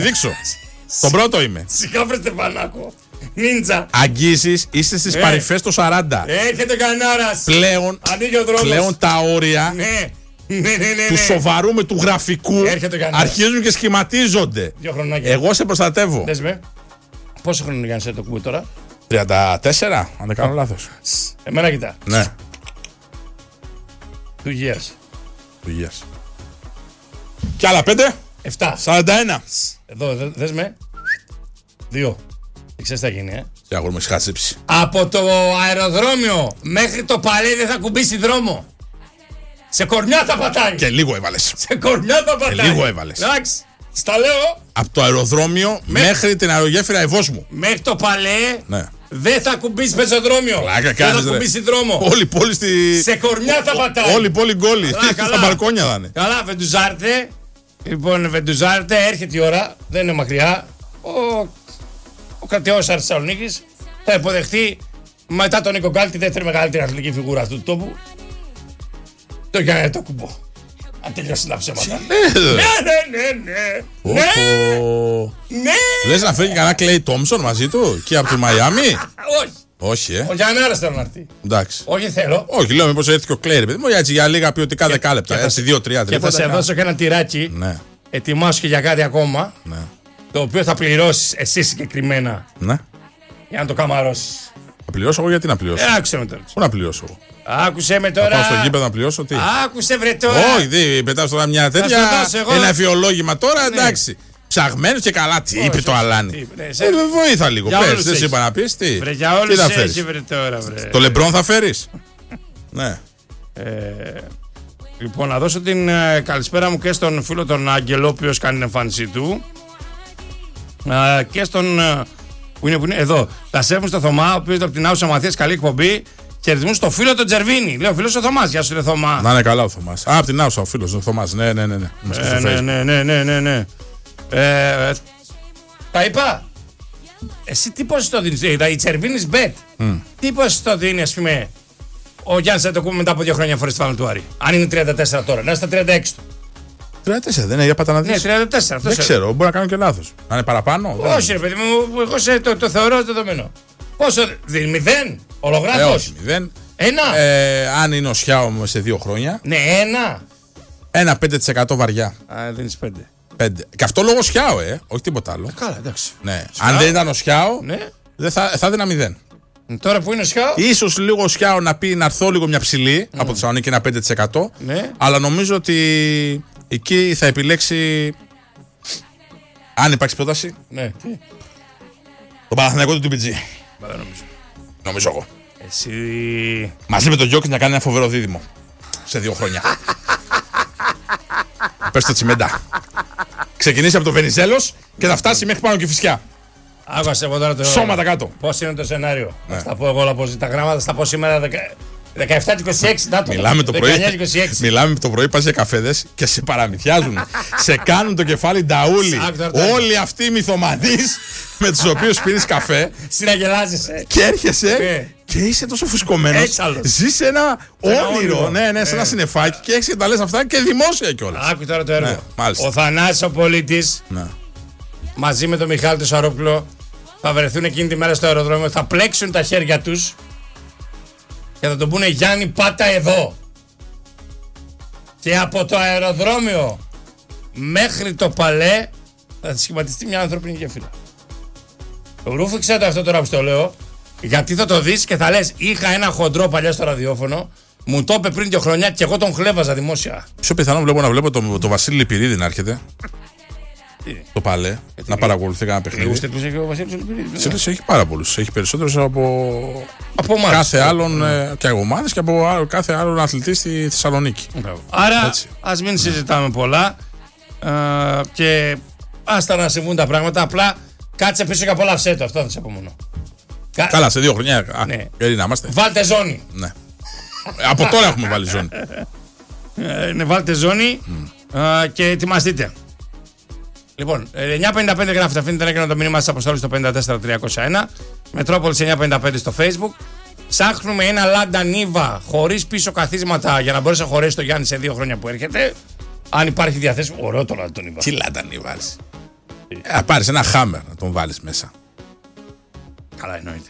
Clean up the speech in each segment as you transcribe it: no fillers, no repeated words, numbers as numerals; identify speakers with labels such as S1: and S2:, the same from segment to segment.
S1: Δείξω. Τον πρώτο είμαι.
S2: Σιγά βρε Στεφανάκο. Νίντζα.
S1: Αγγίσεις, είστε στις παρυφές το 40.
S2: Έρχεται κανάρας.
S1: Ανοίγει ο δρόμος. Πλέον τα όρια του σοβαρού με του γραφικού αρχίζουν και σχηματίζονται.
S2: 2 χρονάκια.
S1: Εγώ σε προστατεύω.
S2: Δες με. Πόσο χρόνο είναι το κουμπί τώρα?
S1: 34, αν δεν κάνω λάθος.
S2: Εμένα κοιτά.
S1: Ναι.
S2: Του υγείας.
S1: Κι άλλα 5.
S2: 7.
S1: 41.
S2: Εδώ, δες με. 2. Τι ξέρεις τι θα γίνει,
S1: Τι αγόρι μου, έχεις χάσεψει.
S2: Από το αεροδρόμιο μέχρι το παλέ δεν θα κουμπίσει δρόμο. Σε κορμιά θα πατάει.
S1: Και λίγο έβαλες.
S2: Σε κορμιά θα πατάει.
S1: Και λίγο έβαλες.
S2: Εντάξει. Στα λέω.
S1: Από το αεροδρόμιο μέχρι την αερογέφυρα Ευόσμου.
S2: Μέχρι το παλέ.
S1: Ναι.
S2: Δεν θα κουμπίσει πεζοδρόμιο. Δεν θα κουμπίσει δρόμο.
S1: Όλη η πόλη
S2: σε κορμιά θα πατάει.
S1: Όλη η πόλη γκόλη. Στα μπαλκόνια θα είναι.
S2: Καλά, Βεντουζάρτε. Λοιπόν, Βεντουζάρτε, έρχεται η ώρα. Δεν είναι μακριά. Ο κρατιός της Θεσσαλονίκης θα υποδεχτεί μετά τον Νίκο Γκάλη τη δεύτερη μεγαλύτερη αθλητική φιγούρα αυτού του τόπου. Το Γιάννη το κουμπό. Αν τελειώσει τα ψέματα. Ναι.
S1: Λες να φέρει κανένα Κλέι Τόμψον μαζί του και από τη Μαϊάμι? Όχι.
S2: Ο Γιάνναρας θέλω να έρθει.
S1: Εντάξει.
S2: Όχι θέλω.
S1: Όχι, λέω μήπως έρθει και ο Κλέι, παιδί μου, έτσι για λίγα ποιοτικά δεκάλεπτα. Έτσι 2-3.
S2: Και θα σε δώσω και ένα τυράκι. Ετοιμάσου και για κάτι ακόμα. Το οποίο θα πληρώσεις εσύ συγκεκριμένα.
S1: Ναι.
S2: Για να το καμαρώσεις.
S1: Θα πληρώσω εγώ, γιατί να πληρώσω?
S2: Άκουσε με τώρα.
S1: Πού να πληρώσω εγώ?
S2: Άκουσε με τώρα.
S1: Θα πάω στο γήπεδο να πληρώσω, τι?
S2: Άκουσε βρε τώρα.
S1: Όχι, δεν πετάω τώρα μια τέτοια. Ένα αφιολόγημα τώρα, εντάξει. Ψαγμένο και καλά, τι είπε το Αλάνι. Βοήθα λίγο. Πες, δεν σου είπα να πεις τι.
S2: Βρε, για όλους έχει βρε τώρα, βρε.
S1: Το Λεμπρόν θα φέρεις? Ναι.
S2: Λοιπόν, να δώσω την καλησπέρα μου και στον φίλο τον Άγγελο, ο οποίος κάνει την εμφάνισή του. Και στον. Που είναι εδώ. Τα σέφουν στο Θωμά, ο οποίος από την Άουσα Μαθίας, καλή εκπομπή. Χαιρετισμού στο φίλο τον Τζερβίνη. Λέω φίλος ο Θωμάς. Γεια σου, ρε Θωμά.
S1: Να είναι καλά ο Θωμάς. Από την Άουσα ο φίλος ο Θωμάς. Ναι.
S2: Ναι. Τα είπα. Εσύ τι ποσοστό δίνεις? Η Τσερβίνης Bet. Τι ποσοστό δίνει, ας πούμε, ο Γιάννης Αντετοκούνμπο μετά από 2 χρόνια φορές τη Final του Άρη? Αν είναι 34 τώρα, να είναι στα 36 του.
S1: 34 δεν είναι, για πάτα να δεις.
S2: Ναι, 34.
S1: Δεν ξέρω, μπορεί να κάνω και λάθος. Να είναι παραπάνω.
S2: Όχι, ρε παιδί μου, εγώ το θεωρώ δεδομένο. Πόσο δίνει, 0, ολογράφος?
S1: Όχι, 0.
S2: 1.
S1: Αν είναι ο Σιάο σε 2 χρόνια.
S2: Ναι, 1.
S1: Ένα 5% βαριά.
S2: Δίνεις 5.
S1: 5. Και αυτό λόγω Σιάο, όχι τίποτα άλλο.
S2: Καλά, εντάξει.
S1: Ναι. Αν δεν ήταν ο Σιάο,
S2: ναι,
S1: θα έδινα 0.
S2: Τώρα που είναι ο Σιάο.
S1: Ίσως λίγο ο Σιάο να πει να έρθω λίγο μια ψηλή από το Θεσσαλονίκη, ένα 5%.
S2: Ναι.
S1: Αλλά νομίζω ότι εκεί θα επιλέξει. Αν υπάρξει πρόταση.
S2: Ναι.
S1: Το Παναθηναϊκό του TPG. Νομίζω εγώ.
S2: Εσύ.
S1: Μαζί με τον Γιώκης να κάνει ένα φοβερό δίδυμο. Σε 2 χρόνια. Πες το Τσιμέντα. Ξεκινήσει από το Βενιζέλος και θα φτάσει μέχρι πάνω και Φυσιά.
S2: Άκουσα εγώ τώρα το.
S1: Σώματα κάτω.
S2: Πώς είναι το σενάριο? Θα στα πω εγώ όλα πώς τα γράμματα, θα στα πω σήμερα 17 και 26.
S1: Μιλάμε το πρωί. Μιλάμε το πρωί, πας για καφέδες και σε παραμυθιάζουν. Σε κάνουν το κεφάλι νταούλι. Όλοι αυτοί οι μυθομανείς με τους οποίους πίνεις καφέ.
S2: Συναγελάζεσαι.
S1: Και έρχεσαι και είσαι τόσο φουσκωμένος. Ζεις ένα όνειρο. Ναι, σε ένα συννεφάκι και έχεις και τα λες αυτά και δημόσια κιόλας.
S2: Άκου τώρα το έργο. Ο Θανάσης ο Πολίτης μαζί με τον Μιχάλη τον Σαρόπουλο θα βρεθούν εκείνη τη μέρα στο αεροδρόμιο, θα πλέξουν τα χέρια τους και θα τον πούνε Γιάννη πάτα εδώ. Και από το αεροδρόμιο μέχρι το παλέ θα σχηματιστεί μια ανθρώπινη γέφυρα. Ρούφηξε το αυτό τώρα που στο λέω, γιατί θα το δεις και θα λες είχα ένα χοντρό παλιά στο ραδιόφωνο, μου το είπε πριν 2 χρόνια και εγώ τον χλέβαζα δημόσια.
S1: Πιο πιθανό βλέπω το Βασίλη Λιπηρίδη να έρχεται. Το παλέ, να παρακολουθεί κανένα παιχνίδι.
S2: Λίγους τέτοιους έχει ο Βασίλης Λιπηρίδης.
S1: Έχει πάρα πολλούς. Έχει περισσότερους από κάθε άλλον και ομάδες και από κάθε άλλον αθλητή στη Θεσσαλονίκη.
S2: Άρα ας μην συζητάμε πολλά και άστα να συμβούν τα πράγματα. Απλά κάτσε πίσω και απόλαυσέ το. Αυτό θα σε απομονώ.
S1: Καλά, σε 2 χρόνια. Γιατί να είμαστε.
S2: Βάλτε ζώνη.
S1: Ναι. Από τώρα έχουμε βάλει ζώνη.
S2: Ναι, βάλτε ζώνη και ετοιμαστείτε. Λοιπόν, 9.55 γράφετε, αφήνετε ένα και το μήνυμα σας αποστόλου στο 54301. Μετρόπολης 9.55 στο Facebook. Ψάχνουμε ένα Λάντα Νίβα χωρίς πίσω καθίσματα για να μπορέσει να χωρέσει το Γιάννη σε 2 χρόνια που έρχεται. Αν υπάρχει διαθέσιμο. Ωραίο το Λάντα Νίβα.
S1: Τι Λάντα Νίβα. Πάρεις ένα χάμερ να τον βάλεις μέσα.
S2: Καλά, εννοείται.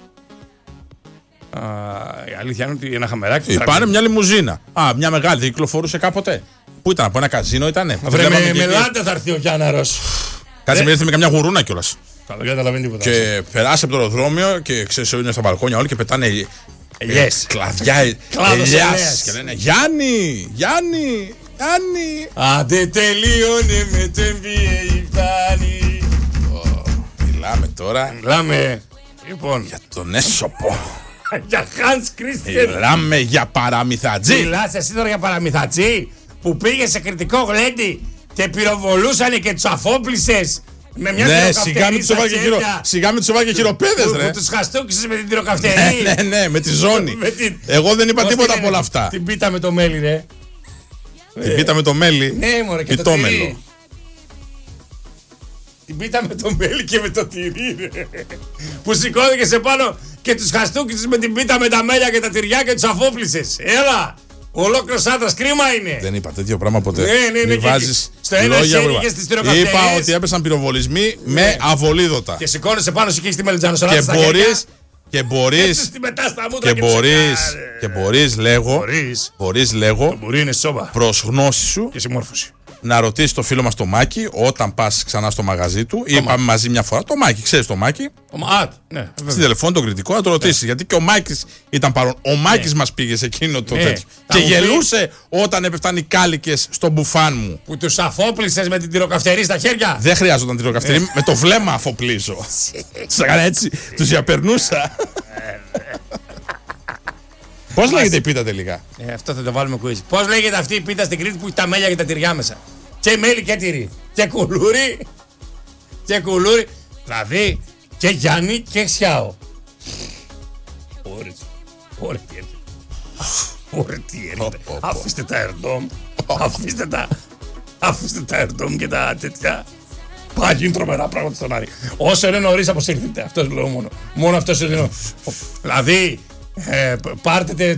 S2: Η αλήθεια είναι ότι ένα χαμεράκι.
S1: Πάνε μια λιμουζίνα. Μια μεγάλη, δεν κυκλοφορούσε κάποτε. Πού ήταν, από ένα καζίνο ήτανε.
S2: Με λάντα θα έρθει ο Γιάνναρος.
S1: Κάτσε με έρθει με καμιά γουρούνα κιόλας.
S2: Καλά, δεν καταλαβαίνει τίποτα.
S1: Και περάσει από το αεροδρόμιο και ξέρεις, είναι στα μπαλκόνια όλοι και πετάνε κλαδιά. Ελιάς. Και λένε Γιάννη.
S2: Άντε τελείωνε με το NBA φτάνει.
S1: Μιλάμε τώρα.
S2: Λοιπόν,
S1: για τον έσωπο.
S2: Για Hans Christian.
S1: Μιλάμε για παραμυθατζή.
S2: Μιλάς εσύ τώρα για παραμυθατζή που πήγε σε κριτικό γλέντι και πυροβολούσανε και τους αφόπλησες με μια τυροκαυτερή στα χέρια.
S1: Σιγά με τους σοβά και χειροπέδες, ρε.
S2: Που τους χαστούκησες με την τυροκαυτερή.
S1: Ναι, με τη ζώνη. Εγώ δεν είπα τίποτα από όλα αυτά.
S2: Την πίτα με το μέλι, ρε.
S1: Την πίτα με το μέλι.
S2: Ναι, μωρέ, και το τυρί. Την πίτα με το μέλι και με το τυρί, ρε. Που σηκώθηκες επάνω και τους χαστούκησες με την πίτα με τα μέλια και τα τυριά και τους αφόπλησες. Έλα! Ολόκληρος άντρας, κρίμα είναι.
S1: Δεν είπα τέτοιο πράγμα ποτέ.
S2: Ναι.
S1: Βάζεις
S2: στο ένα χέρι και στις τυροκαυτερίες.
S1: Είπα ότι έπεσαν πυροβολισμοί με αβολίδωτα.
S2: Και σηκώνεσαι πάνω σου και έχεις τη μελιτζανοσαλάτα στα
S1: Και μπορείς, λέγω, προς γνώση σου
S2: και συμμόρφωση,
S1: να ρωτήσει το φίλο μας το Μάκη όταν πας ξανά στο μαγαζί του ή πάμε μαζί μια φορά. Το Μάκη, ξέρεις το Μάκη.
S2: Ναι,
S1: στην τηλεφώνη τον κριτικό να το ρωτήσει. Γιατί και ο Μάκης ήταν παρόν. Ο Μάκης μας πήγε σε εκείνο το τέτοιο. Και γελούσε όταν έπεφταν οι κάλικες στο μπουφάν μου.
S2: Που τους αφόπλησες με την τυροκαυτερή στα χέρια.
S1: Δεν χρειάζονταν τυροκαυτερή. Με το βλέμμα αφοπλίζω. Τους έκανα έτσι. Τους διαπερνούσα. Πώς λέγεται η πίτα τελικά?
S2: Αυτό θα το βάλουμε quiz. Πώς λέγεται αυτή η πίτα στην Κρήτη που έχει τα μέλια και τα τυριά μέσα? Και μέλι και τυρί. Και κουλούρι. Δηλαδή και Γιάννη και Σιάο. Ωραία τι έρχεται. Αφήστε τα ερντόμ. Αφήστε τα ερντόμ και τα τέτοια. Πάγιν τρομερά πράγματα στον Άρη. Όσο είναι νωρίς αποσύρθετε. Αυτός λέω μόνο. Μόνο αυτός είναι. Δηλαδή πάρτε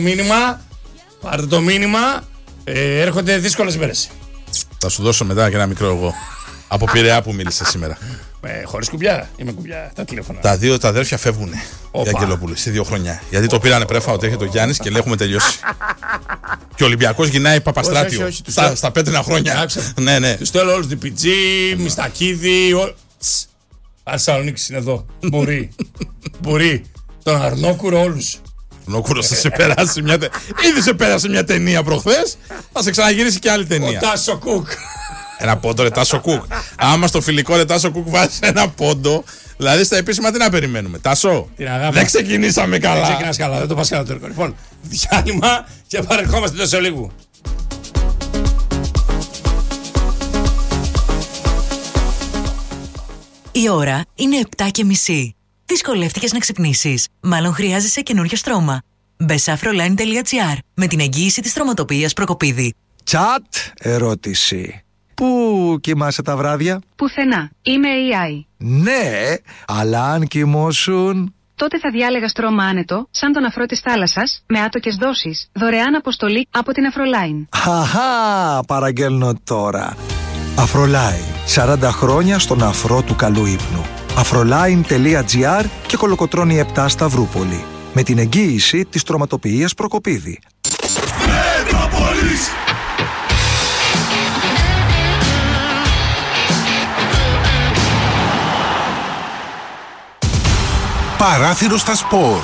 S2: το μήνυμα. Έρχονται δύσκολες μέρες.
S1: Θα σου δώσω μετά και ένα μικρό εγώ. Από Πειραιά που μίλησε σήμερα.
S2: Χωρίς κουμπιά ή με κουμπιά τα τηλέφωνα?
S1: Τα δύο τα αδέρφια φεύγουνε. Οι Αγγελόπουλοι σε 2 χρόνια. Γιατί το πήρανε πρέφα ότι έρχεται ο Γιάννης και λέει έχουμε τελειώσει. Και ο Ολυμπιακός γυρνάει Παπαστράτιο. Στα 5 χρόνια. Ναι.
S2: Τους θέλω όλους DPG, Μιστακίδη. Θεσσαλονίκης είναι εδώ. Μπορεί. Τον Αρνόκουρο όλους.
S1: Αρνόκουρος θα σε περάσει μια ταινία. Ήδη σε πέρασε μια ταινία προχθές. Θα σε ξαναγυρίσει και άλλη ταινία.
S2: Ο Τάσο Κουκ.
S1: Ένα πόντο ρε Τάσο Κουκ. Άμα στο φιλικό ρε Τάσο Κουκ βάζει ένα πόντο, δηλαδή στα επίσημα τι να περιμένουμε? Τάσο, δεν ξεκινήσαμε καλά.
S2: Δεν ξεκινάς καλά, δεν το πας καλά το έργο. Λοιπόν, διάλειμμα και παρερχόμαστε τόσο λίγο.
S3: Η ώρα είναι 7:30. Δυσκολεύτηκες να ξυπνήσεις? Μάλλον χρειάζεσαι καινούριο στρώμα. Μπες σε afroline.gr με την εγγύηση της στρωματοποιίας Προκοπίδη.
S4: Τσατ ερώτηση. Πού κοιμάσαι τα βράδια?
S5: Πουθενά. Είμαι AI.
S4: Ναι, αλλά αν κοιμώσουν...
S5: Τότε θα διάλεγα στρώμα άνετο, σαν τον αφρό της θάλασσας, με άτοκες δόσεις, δωρεάν αποστολή από την Afroline.
S4: Χαχά, παραγγέλνω τώρα. Afroline. 40 χρόνια στον αφρό του καλού ύπνου. Afroline.gr και Κολοκοτρώνη 7 Σταυρούπολη. Με την εγγύηση της στρωματοποιίας Προκοπίδη.
S6: Παράθυρο στα σπορ.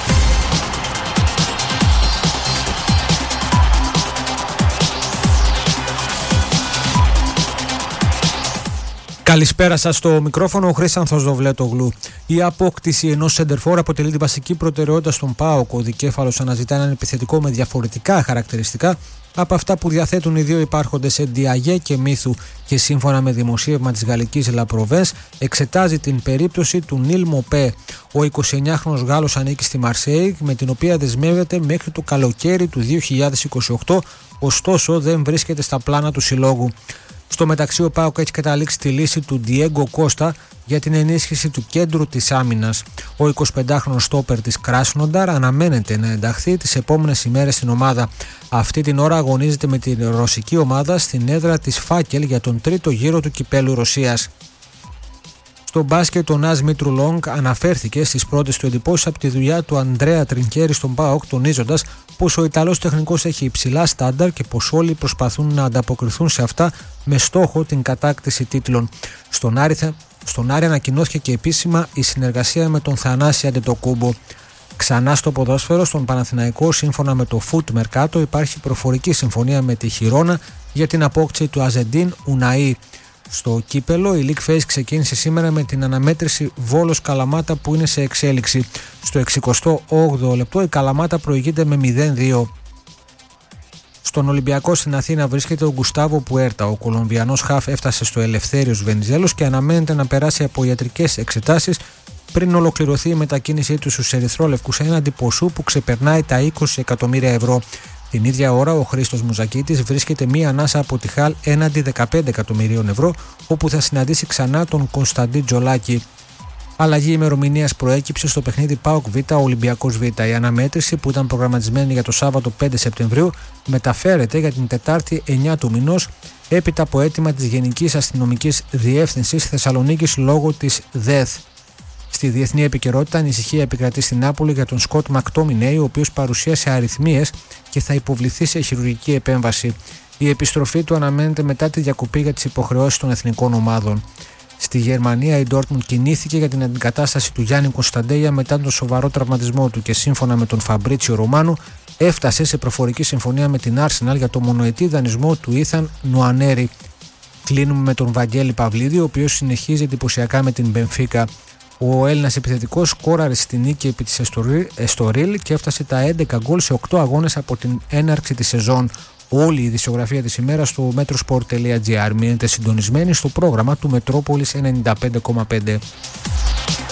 S7: Καλησπέρα σας, στο μικρόφωνο ο Χρήστανθος Δοβλέτογλου. Η απόκτηση ενός σεντερφόρ αποτελεί την βασική προτεραιότητα στον ΠΑΟΚ. Ο δικέφαλος αναζητά έναν επιθετικό με διαφορετικά χαρακτηριστικά από αυτά που διαθέτουν οι δύο υπάρχοντες Ντιαγέ και Μίθου, και σύμφωνα με δημοσίευμα της γαλλικής Λαπροβές εξετάζει την περίπτωση του Νίλ Μοπέ. Ο 29χρονος Γάλλος ανήκει στη Μαρσέη, με την οποία δεσμεύεται μέχρι το καλοκαίρι του 2028, ωστόσο δεν βρίσκεται στα πλάνα του συλλόγου. Στο μεταξύ, ο ΠΑΟΚ έχει καταλήξει τη λύση του Ντιέγκο Κώστα για την ενίσχυση του κέντρου της άμυνας. Ο 25χρονος στόπερ της Κράσνονταρ αναμένεται να ενταχθεί τις επόμενες ημέρες στην ομάδα. Αυτή την ώρα αγωνίζεται με την ρωσική ομάδα στην έδρα της Φάκελ για τον τρίτο γύρο του Κυπέλλου Ρωσίας. Στο μπάσκετ, ο Νας Μητρουλόγκ αναφέρθηκε στις πρώτες του εντυπώσεις από τη δουλειά του Αντρέα Τρινκέρι στον ΠΑΟΚ, τονίζοντας πως ο Ιταλός τεχνικός έχει υψηλά στάνταρ και πως όλοι προσπαθούν να ανταποκριθούν σε αυτά με στόχο την κατάκτηση τίτλων. Στον Άρη ανακοινώθηκε και επίσημα η συνεργασία με τον Θανάση Αντετοκούμπο. Ξανά στο ποδόσφαιρο, στον Παναθηναϊκό, σύμφωνα με το Foot Mercato, υπάρχει προφορική συμφωνία με τη Χιρόνα για την απόκτηση του Αζεντίν Ουναή. Στο κύπελο, η League Phase ξεκίνησε σήμερα με την αναμέτρηση Βόλος Καλαμάτα που είναι σε εξέλιξη. Στο 68ο λεπτό η Καλαμάτα προηγείται με 0-2. Στον Ολυμπιακό στην Αθήνα βρίσκεται ο Γκουστάβο Πουέρτα. Ο Κολομβιανός χαφ έφτασε στο Ελευθέριος Βενιζέλος και αναμένεται να περάσει από ιατρικές εξετάσεις πριν ολοκληρωθεί η μετακίνησή του στους ερυθρόλευκους έναντι ποσού που ξεπερνάει τα 20 εκατομμύρια ευρώ. Την ίδια ώρα ο Χρήστος Μουζακίτης βρίσκεται μία ανάσα από τη Χαλ έναντι 15 εκατομμυρίων ευρώ, όπου θα συναντήσει ξανά τον Κωνσταντί Τζολάκη. Αλλαγή ημερομηνίας προέκυψε στο παιχνίδι ΠΑΟΚ Β Ολυμπιακός Β. Η αναμέτρηση που ήταν προγραμματισμένη για το Σάββατο 5 Σεπτεμβρίου μεταφέρεται για την Τετάρτη 9 του μηνός έπειτα από αίτημα της Γενικής Αστυνομικής Διεύθυνσης Θεσσαλονίκης λόγω της ΔΕΘ. Στη διεθνή επικαιρότητα, ανησυχία επικρατεί στην Νάπολη για τον Σκοτ Μακτόμινέι, ο οποίος παρουσίασε αρρυθμίες και θα υποβληθεί σε χειρουργική επέμβαση. Η επιστροφή του αναμένεται μετά τη διακοπή για τις υποχρεώσεις των εθνικών ομάδων. Στη Γερμανία, η Dortmund κινήθηκε για την αντικατάσταση του Γιάννη Κωνσταντέια μετά τον σοβαρό τραυματισμό του και σύμφωνα με τον Φαμπρίτσιο Ρωμάνου, έφτασε σε προφορική συμφωνία με την Arsenal για το μονοετή δανεισμό του Ήθαν Νουανέρη. Κλείνουμε με τον Βαγγέλη Παυλίδη, ο οποίος συνεχίζει εντυπωσιακά με την Μπενφίκα. Ο Έλληνας επιθετικός σκόραρε στη νίκη επί της Εστορίλ και έφτασε τα 11 γκολ σε 8 αγώνες από την έναρξη της σεζόν. Όλη η ειδησιογραφία της ημέρας στο metrosport.gr. Μείνετε συντονισμένοι στο πρόγραμμα του Μετρόπολης 95,5.